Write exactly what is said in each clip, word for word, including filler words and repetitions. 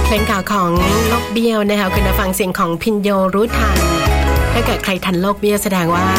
เพลงเก่าของโลกเบี้ยวนะคะคุณฟังเสียงของพินโยรู้ทันถ้าเกิดใครทันโลกเบี้ยวแสดงว่า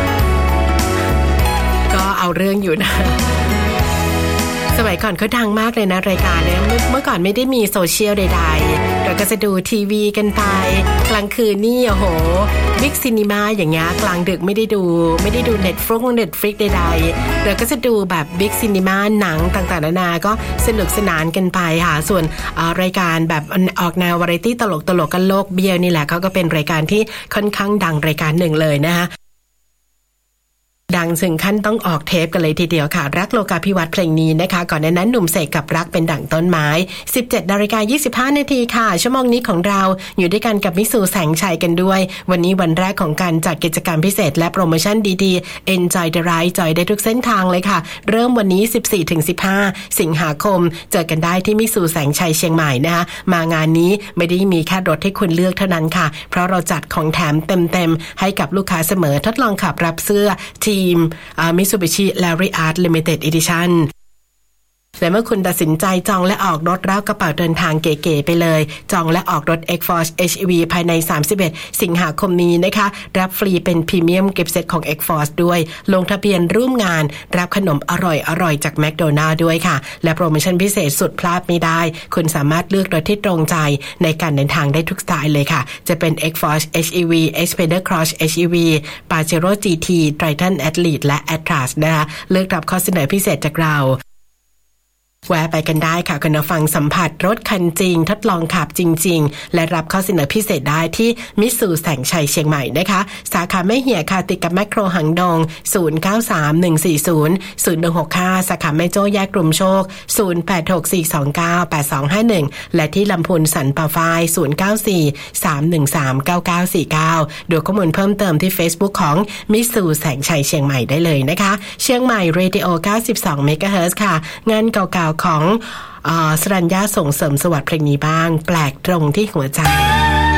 ก็เอาเรื่องอยู่นะสมัยก่อนเขาดังมากเลยนะรายการเนี่ยเมื่อก่อนไม่ได้มีโซเชียลใดๆเราก็จะดูทีวีกันไปกลางคืนนี่โอ้โหบิ๊กซีนีมาอย่างเงี้ยกลางดึกไม่ได้ดูไม่ได้ดู Netflix Netflix ใดๆเราก็จะดูแบบบิ๊กซีนีมาหนังต่างๆนานาก็สนุกสนานกันไปค่ะส่วนรายการแบบออกแนววาไรตี้ตลกๆกันโลกเบี้ยวนี่แหละเขาก็เป็นรายการที่ค่อนข้างดังรายการหนึ่งเลยนะคะดังถึงขั้นต้องออกเทปกันเลยทีเดียวค่ะรักโลกาภิวัตน์เพลงนี้นะคะก่อนหน้านั้นหนุ่มเสกกับรักเป็นดั่งต้นไม้ สิบเจ็ดนาฬิกายี่สิบห้านาทีค่ะชั่วโมงนี้ของเราอยู่ด้วยกันกับมิสูแสงชัยกันด้วยวันนี้วันแรกของการจัดกิจกรรมพิเศษและโปรโมชั่นดีๆ Enjoy the Ride จอยได้ทุกเส้นทางเลยค่ะเริ่มวันนี้ สิบสี่ถึงสิบห้า สิงหาคมเจอกันได้ที่มิสูแสงชัยเชียงใหม่นะคะมางานนี้ไม่ได้มีแค่รถให้คุณเลือกเท่านั้นค่ะเพราะเราจัดของแถมเต็มๆให้กับลูกค้าเสมอทดลองขับรับเสื้อทีมMitsubishi Lariat Limited Edition และเมื่อคุณตัดสินใจจองและออกรถรับกระเป๋าเดินทางเก๋ๆไปเลยจองและออกรถ X-Force เอช อี วี ภายในสามสิบเอ็ดสิงหาคมนี้นะคะรับฟรีเป็นพรีเมียมกิฟต์เซตของ X-Force ด้วยลงทะเบียนร่วมงานรับขนมอร่อยๆจากแมคโดนัลด์ด้วยค่ะและโปรโมชั่นพิเศษสุดพลาดไม่ได้คุณสามารถเลือกรถที่ตรงใจในการเดินทางได้ทุกสไตล์เลยค่ะจะเป็น X-Force เอช อี วี Xpander Cross เอช อี วี Pajero จี ที Triton Athlete และ Atlas นะคะเลือกรับข้อเสนอพิเศษจากเราแวะไปกันได้ค่ะคุณผู้ฟังสัมผัสรถคันจริงทดลองขับจริงๆและรับข้อเสนอพิเศษได้ที่มิตซูแสงชัยเชียงใหม่นะคะสาขาแม่เหี่ยค่ะติดกับแมคโครหางดงศูนย์ เก้า สาม หนึ่ง สี่ ศูนย์ ศูนย์ หนึ่ง หก ห้าสาขาแม่โจ้แยกกลุ่มโชคศูนย์ แปด หก สี่ สอง เก้า แปด สอง ห้า หนึ่งและที่ลำพูนสันป่าไฟศูนย์ เก้า สี่ สาม หนึ่ง สาม เก้า เก้า สี่ เก้าดูข้อมูลเพิ่มเติมที่ Facebook ของมิตซูแสงชัยเชียงใหม่ได้เลยนะคะเชียงใหม่เรดิโอเก้าสิบสองเมกะเฮิรตซ์ค่ะงานเก่าๆของสรัญญาส่งเสริมสวัสดิ์เพลงนี้บ้างแปลกตรงที่หัวใจ